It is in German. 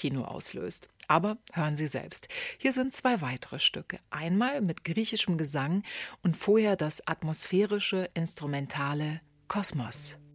Kopfkino auslöst. Aber hören Sie selbst. Hier sind 2 weitere Stücke. Einmal mit griechischem Gesang und vorher das atmosphärische, instrumentale Kosmos.